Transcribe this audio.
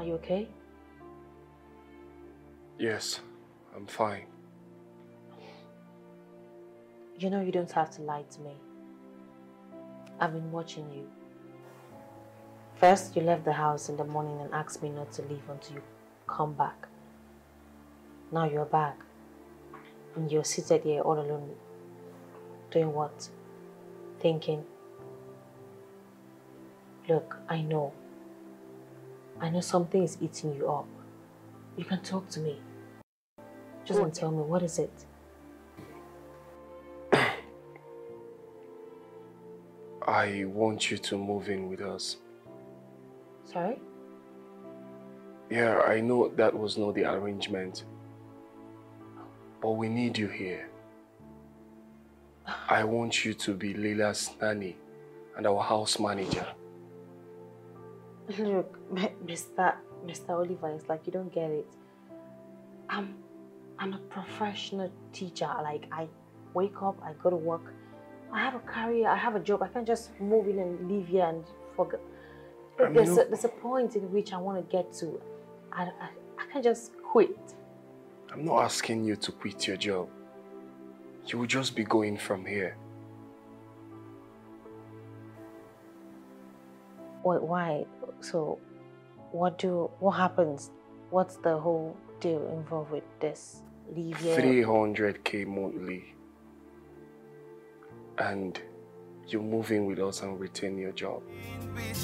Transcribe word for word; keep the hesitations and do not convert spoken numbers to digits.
you okay? Yes, I'm fine. You know you don't have to lie to me. I've been watching you. First, you left the house in the morning and asked me not to leave until you come back. Now you're back. And you're seated here all alone. Doing what? Thinking. Look, I know. I know something is eating you up. You can talk to me. Just don't tell me, what is it? I want you to move in with us. Sorry? Yeah, I know that was not the arrangement. But we need you here. I want you to be Leila's nanny and our house manager. Look, Mister Mister Oliver, it's like you don't get it. I'm, I'm a professional teacher. Like, I wake up, I go to work. I have a career, I have a job. I can't just move in and live here and forget. I mean, there's, a, there's a point in which I want to get to. I, I, I can't just quit. I'm not asking you to quit your job. You will just be going from here. Wait, why? So, what do, what happens? What's the whole deal involved with this? Leave here? three hundred K monthly. And you move in with us and retain your job.